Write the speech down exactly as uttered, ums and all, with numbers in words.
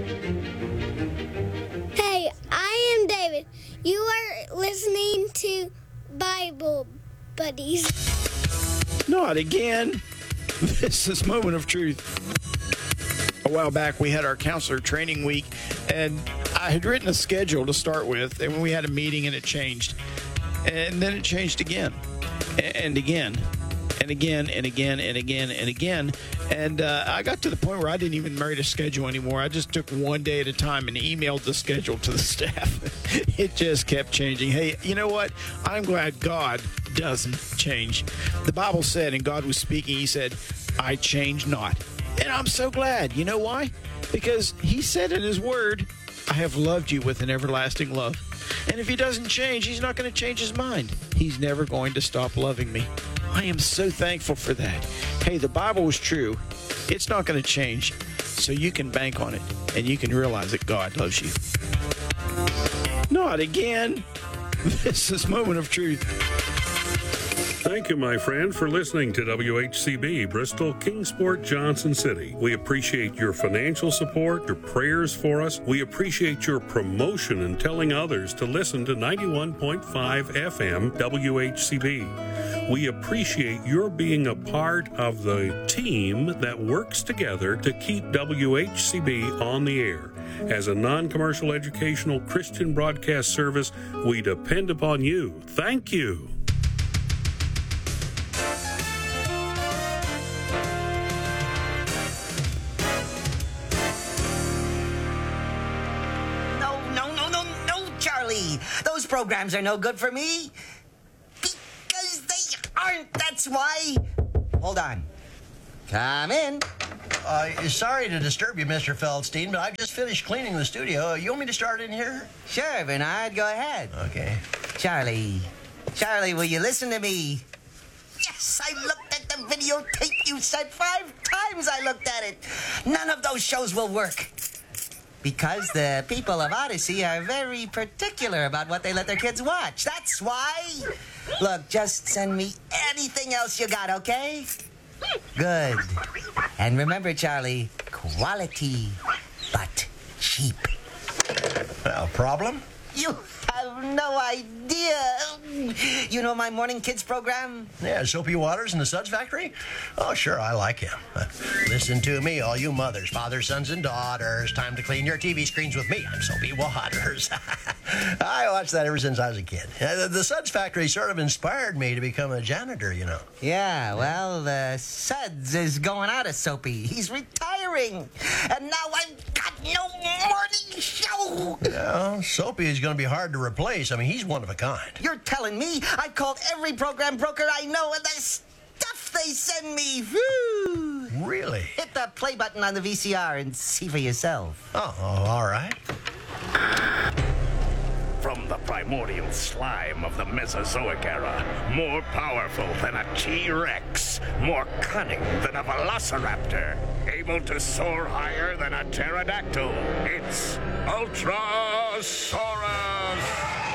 Hey, I am David. You are listening to Bible Buddies. Not again. This is Moment of Truth. A while back, we had our counselor training week, and I had written a schedule to start with, and when we had a meeting, and it changed. And then it changed again, and again, and again, and again, and again, and again. And uh, I got to the point where I didn't even write a schedule anymore. I just took one day at a time and emailed the schedule to the staff. It just kept changing. Hey, you know what? I'm glad God doesn't change. The Bible said, and God was speaking, he said, I change not. And I'm so glad. You know why? Because he said in his word, I have loved you with an everlasting love. And if he doesn't change, he's not going to change his mind. He's never going to stop loving me. I am so thankful for that. Hey, the Bible is true. It's not going to change. So you can bank on it, and you can realize that God loves you. Not again. This is Moment of Truth. Thank you, my friend, for listening to W H C B, Bristol, Kingsport, Johnson City. We appreciate your financial support, your prayers for us. We appreciate your promotion and telling others to listen to ninety-one point five F M W H C B. We appreciate your being a part of the team that works together to keep W H C B on the air. As a non-commercial educational Christian broadcast service, we depend upon you. Thank you. Those programs are no good for me. Because they aren't, that's why. Hold on. Come in. Uh, sorry to disturb you, Mister Feldstein, but I've just finished cleaning the studio. You want me to start in here? Sure, Bernard, go ahead. Okay. Charlie. Charlie, will you listen to me? Yes, I looked at the videotape you said five times I looked at it. None of those shows will work. Because the people of Odyssey are very particular about what they let their kids watch. That's why. Look, just send me anything else you got, okay? Good. And remember, Charlie, quality, but cheap. A problem? You have no idea. You know my morning kids program? Yeah, Soapy Waters and the Suds Factory? Oh, sure, I like him. Uh, listen to me, all you mothers, fathers, sons, and daughters. Time to clean your T V screens with me. I'm Soapy Waters. I watched that ever since I was a kid. Uh, the, the Suds Factory sort of inspired me to become a janitor, you know. Yeah, well, the Suds is going out of Soapy. He's retiring. And now I've got no morning show. Yeah, Soapy is going to be hard to replace. I mean, he's one of a kind. You're telling me? I've called every program broker I know, and the stuff they send me. Whew. Really? Hit the play button on the V C R and see for yourself. Oh, oh all right. From the primordial slime of the Mesozoic era, more powerful than a T-Rex, more cunning than a velociraptor, able to soar higher than a pterodactyl. It's Ultrasaurus!